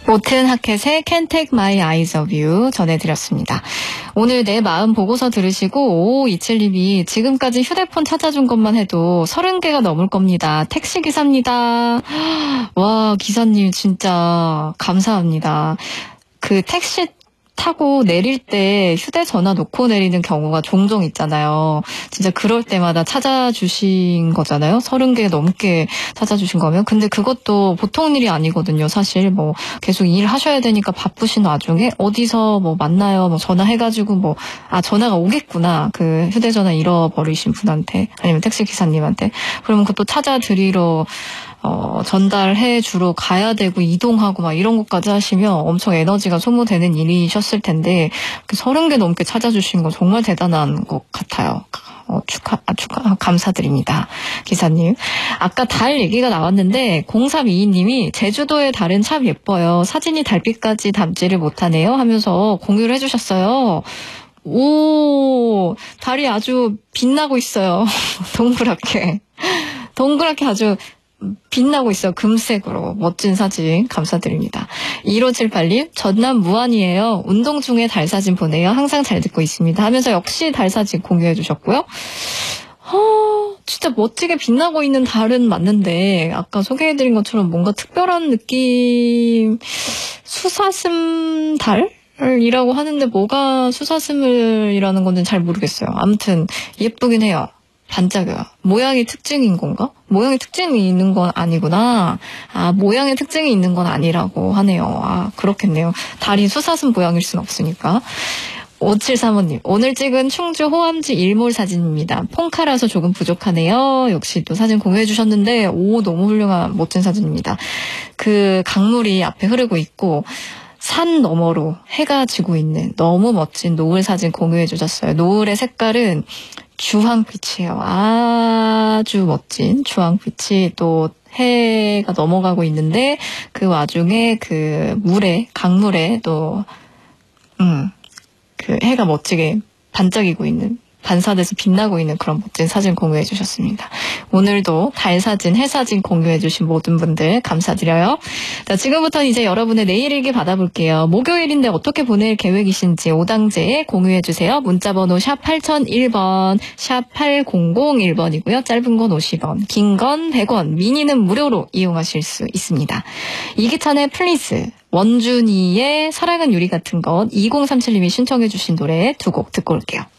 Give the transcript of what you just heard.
모튼 하켓의 Can't Take My Eyes Off You 전해드렸습니다. 오늘 내 마음 보고서 들으시고 5527님이 지금까지 휴대폰 찾아준 것만 해도 30개가 넘을 겁니다. 택시기사입니다. 와, 기사님 진짜 감사합니다. 그 택시 타고 내릴 때 휴대전화 놓고 내리는 경우가 종종 있잖아요. 진짜 그럴 때마다 찾아주신 거잖아요. 30개 넘게 찾아주신 거면. 근데 그것도 보통 일이 아니거든요. 사실 뭐 계속 일하셔야 되니까 바쁘신 와중에 어디서 뭐 만나요. 뭐 전화해가지고 전화가 오겠구나. 그 휴대전화 잃어버리신 분한테 아니면 택시기사님한테. 그러면 그것도 찾아드리러 전달해 주러 가야 되고 이동하고 막 이런 것까지 하시면 엄청 에너지가 소모되는 일이셨을 텐데 30개 넘게 찾아주신 거 정말 대단한 것 같아요. 축하, 감사드립니다. 기사님. 아까 달 얘기가 나왔는데 0322님이 제주도의 달은 참 예뻐요. 사진이 달빛까지 담지를 못하네요 하면서 공유를 해주셨어요. 오, 달이 아주 빛나고 있어요. 동그랗게 아주 빛나고 있어요. 금색으로. 멋진 사진 감사드립니다. 1578님 전남 무안이에요. 운동 중에 달 사진 보내요. 항상 잘 듣고 있습니다 하면서 역시 달 사진 공유해 주셨고요. 진짜 멋지게 빛나고 있는 달은 맞는데 아까 소개해드린 것처럼 뭔가 특별한 느낌 수사슴 달? 이라고 하는데 뭐가 수사슴을이라는 건지 잘 모르겠어요. 아무튼 예쁘긴 해요. 반짝여요. 모양이 특징인 건가? 모양이 특징이 있는 건 아니구나. 모양의 특징이 있는 건 아니라고 하네요. 그렇겠네요. 달이 수사슴 모양일 순 없으니까. 5735님, 오늘 찍은 충주 호암지 일몰 사진입니다. 폰카라서 조금 부족하네요. 역시 또 사진 공유해 주셨는데, 너무 훌륭한 멋진 사진입니다. 그 강물이 앞에 흐르고 있고, 산 너머로 해가 지고 있는 너무 멋진 노을 사진 공유해 주셨어요. 노을의 색깔은 주황빛이에요. 아주 멋진 주황빛이 또 해가 넘어가고 있는데 그 와중에 그 강물에 또 그 해가 멋지게 반짝이고 있는 반사돼서 빛나고 있는 그런 멋진 사진 공유해 주셨습니다. 오늘도 달 사진, 해 사진 공유해 주신 모든 분들 감사드려요. 자, 지금부터는 이제 여러분의 내일 일기 받아볼게요. 목요일인데 어떻게 보낼 계획이신지 오당제에 공유해 주세요. 문자번호 샵 8001번, 샵 8001번이고요. 짧은 건 50원, 긴 건 100원, 미니는 무료로 이용하실 수 있습니다. 이기찬의 플리즈, 원준이의 사랑은 유리 같은 것, 2037님이 신청해 주신 노래 두 곡 듣고 올게요.